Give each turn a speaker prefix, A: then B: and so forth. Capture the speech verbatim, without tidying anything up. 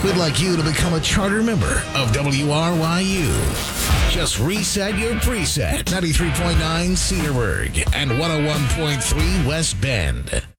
A: We'd like you to become a charter member of W R Y U. Just reset your preset. ninety-three point nine Cedarburg and one oh one point three West Bend.